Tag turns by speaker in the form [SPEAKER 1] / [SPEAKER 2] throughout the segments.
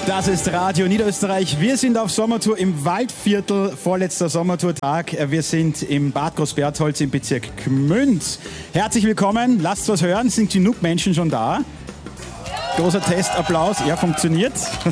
[SPEAKER 1] Das ist Radio Niederösterreich. Wir sind auf Sommertour im Waldviertel, vorletzter Sommertourtag. Wir sind im Bad Großbertholz im Bezirk Gmünd. Herzlich willkommen, lasst was hören. Sind genug Menschen schon da? Großer Testapplaus, ja, funktioniert.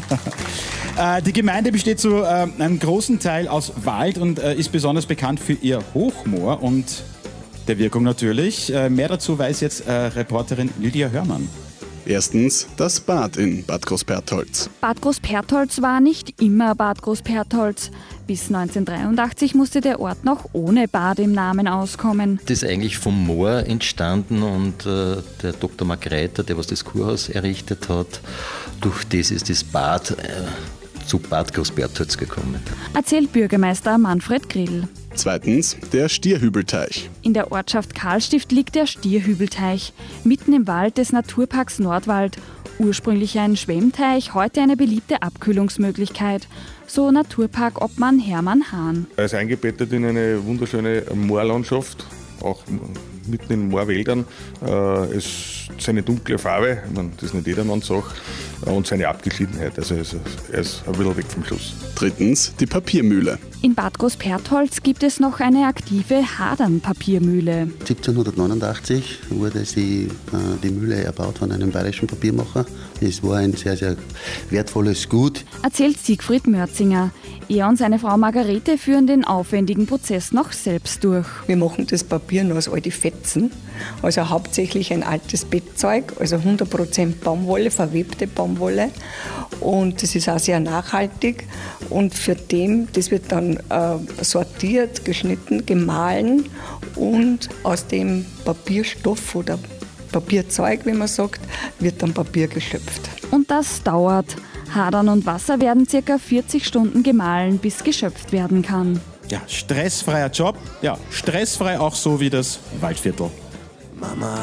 [SPEAKER 1] Die Gemeinde besteht zu einem großen Teil aus Wald und ist besonders bekannt für ihr Hochmoor und der Wirkung natürlich. Mehr dazu weiß jetzt Reporterin Lydia Hörmann.
[SPEAKER 2] Erstens das Bad in Bad Großbertholz.
[SPEAKER 3] Bad Großbertholz war nicht immer Bad Großbertholz. Bis 1983 musste der Ort noch ohne Bad im Namen auskommen.
[SPEAKER 4] Das ist eigentlich vom Moor entstanden und der Dr. Margreiter, der was das Kurhaus errichtet hat, durch das ist das Bad zu Bad Großbertholz gekommen.
[SPEAKER 3] Erzählt Bürgermeister Manfred Grill.
[SPEAKER 2] Zweitens der Stierhübelteich.
[SPEAKER 3] In der Ortschaft Karlstift liegt der Stierhübelteich, mitten im Wald des Naturparks Nordwald. Ursprünglich ein Schwemmteich, heute eine beliebte Abkühlungsmöglichkeit. So Naturparkobmann Hermann Hahn.
[SPEAKER 5] Er ist eingebettet in eine wunderschöne Moorlandschaft, auch mitten in Moorwäldern. Seine dunkle Farbe, ich meine, das ist nicht jedermanns Sache, und seine Abgeschiedenheit. Also er ist ein bisschen weg vom Schluss.
[SPEAKER 2] Drittens die Papiermühle.
[SPEAKER 3] In Bad Großbertholz gibt es noch eine aktive Hadern-Papiermühle.
[SPEAKER 6] 1789 wurde die Mühle erbaut von einem bayerischen Papiermacher. Es war ein sehr, sehr wertvolles Gut.
[SPEAKER 3] Erzählt Siegfried Mörzinger. Er und seine Frau Margarete führen den aufwendigen Prozess noch selbst durch.
[SPEAKER 7] Wir machen das Papier nur aus alten Fetzen, also hauptsächlich ein altes Bettzeug, also 100% Baumwolle, verwebte Baumwolle. Und das ist auch sehr nachhaltig. Und das wird dann sortiert, geschnitten, gemahlen und aus dem Papierstoff oder Papierzeug, wie man sagt, wird dann Papier geschöpft.
[SPEAKER 3] Und das dauert. Hadern und Wasser werden ca. 40 Stunden gemahlen, bis geschöpft werden kann.
[SPEAKER 1] Ja, stressfreier Job. Ja, stressfrei auch so wie das Waldviertel.
[SPEAKER 8] Mama,